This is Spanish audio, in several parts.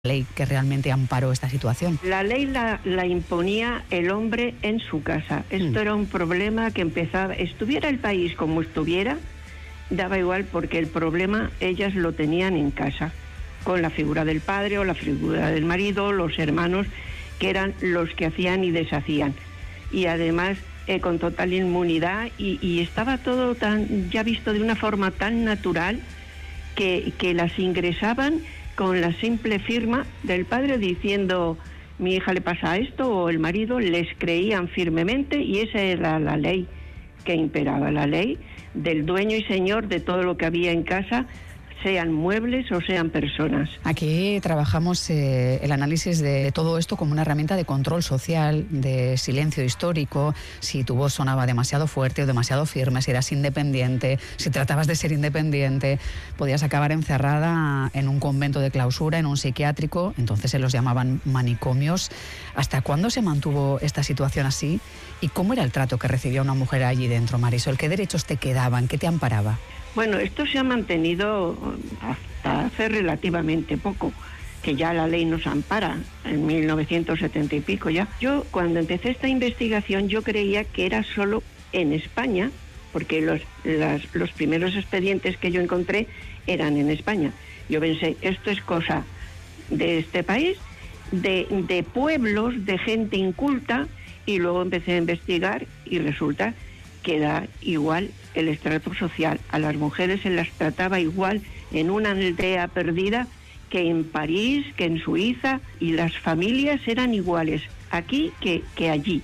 ley que realmente amparó esta situación? La ley la imponía el hombre en su casa. Esto era un problema que empezaba, estuviera el país como estuviera, daba igual, porque el problema ellas lo tenían en casa, con la figura del padre o la figura del marido, los hermanos, que eran los que hacían y deshacían. Y además con total inmunidad, y estaba todo tan ya visto de una forma tan natural que las ingresaban con la simple firma del padre diciendo: mi hija le pasa esto, o el marido. Les creían firmemente, y esa era la ley que imperaba, la ley del dueño y señor de todo lo que había en casa, sean muebles o sean personas. Aquí trabajamos el análisis de todo esto como una herramienta de control social, de silencio histórico, si tu voz sonaba demasiado fuerte o demasiado firme, si eras independiente, si tratabas de ser independiente, podías acabar encerrada en un convento de clausura, en un psiquiátrico. Entonces se los llamaban manicomios. ¿Hasta cuándo se mantuvo esta situación así? ¿Y cómo era el trato que recibía una mujer allí dentro, Marisol? ¿Qué derechos te quedaban? ¿Qué te amparaba? Bueno, esto se ha mantenido hasta hace relativamente poco, que ya la ley nos ampara, en 1970 y pico ya. Yo, cuando empecé esta investigación, yo creía que era solo en España, porque los primeros expedientes que yo encontré eran en España. Yo pensé, esto es cosa de este país, de pueblos, de gente inculta, y luego empecé a investigar y resulta que da igual el estrato social. A las mujeres se las trataba igual en una aldea perdida que en París, que en Suiza, y las familias eran iguales aquí que allí.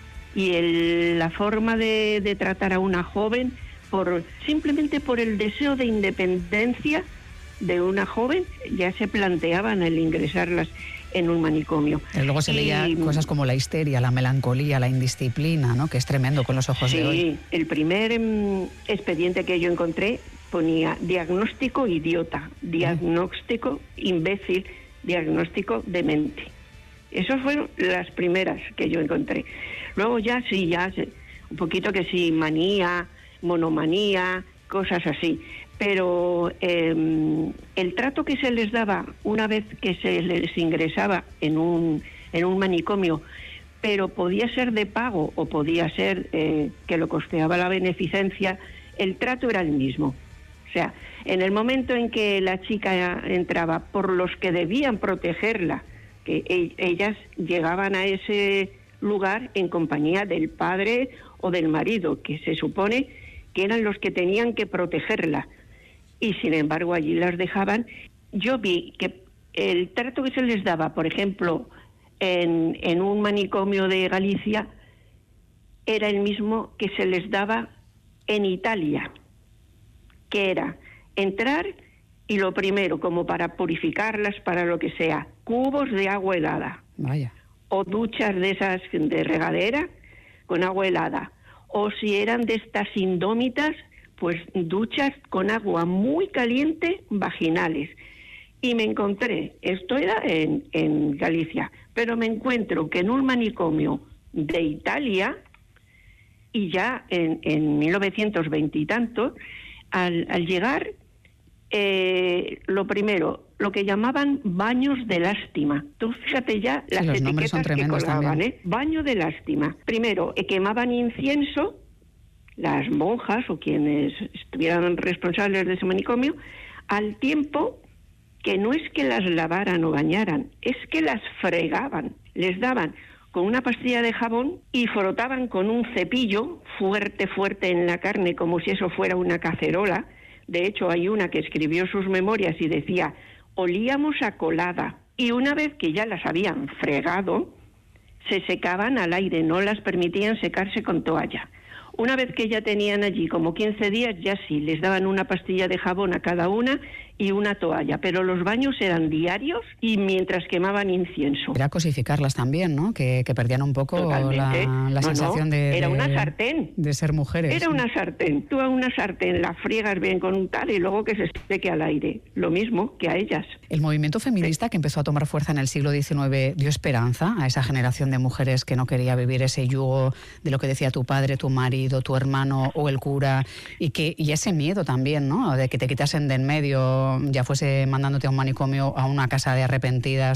Y la forma de tratar a una joven, simplemente por el deseo de independencia de una joven, ya se planteaban el ingresarlas en un manicomio. Y luego se leía cosas como la histeria, la melancolía, la indisciplina, ¿no? Que es tremendo con los ojos de hoy. Sí, el primer expediente que yo encontré ponía diagnóstico idiota, diagnóstico imbécil, diagnóstico demente. Esas fueron las primeras que yo encontré. Luego ya un poquito que sí, manía, monomanía, cosas así. Pero el trato que se les daba una vez que se les ingresaba en un manicomio, pero podía ser de pago o podía ser que lo costeaba la beneficencia, el trato era el mismo. O sea, en el momento en que la chica entraba, por los que debían protegerla, que ellas llegaban a ese lugar en compañía del padre o del marido, que se supone que eran los que tenían que protegerla. Y sin embargo allí las dejaban. Yo vi que el trato que se les daba, por ejemplo, en un manicomio de Galicia, era el mismo que se les daba en Italia, que era entrar y lo primero, como para purificarlas, para lo que sea, cubos de agua helada. Vaya. O duchas de esas de regadera con agua helada, o si eran de estas indómitas, pues duchas con agua muy caliente vaginales. Y me encontré, esto era en Galicia, pero me encuentro que en un manicomio de Italia, y ya en 1920 y tanto, al llegar, lo primero, lo que llamaban baños de lástima. Tú fíjate ya las etiquetas que colgaban, baño de lástima. Primero, quemaban incienso, las monjas o quienes estuvieran responsables de ese manicomio, al tiempo que no es que las lavaran o bañaran, es que las fregaban. Les daban con una pastilla de jabón y frotaban con un cepillo fuerte en la carne, como si eso fuera una cacerola. De hecho, hay una que escribió sus memorias y decía: olíamos a colada. Y una vez que ya las habían fregado, se secaban al aire, no las permitían secarse con toalla. Una vez que ya tenían allí como 15 días, ya sí, les daban una pastilla de jabón a cada una y una toalla, pero los baños eran diarios y mientras quemaban incienso. Era cosificarlas también, ¿no? Que perdían un poco la sensación era una sartén. De ser mujeres. Era una sartén. Tú a una sartén la friegas bien con un tal y luego que se seque al aire. Lo mismo que a ellas. El movimiento feminista que empezó a tomar fuerza en el siglo XIX dio esperanza a esa generación de mujeres que no quería vivir ese yugo de lo que decía tu padre, tu marido, tu hermano o el cura, y ese miedo también, ¿no? De que te quitasen de en medio ya fuese mandándote a un manicomio, a una casa de arrepentidas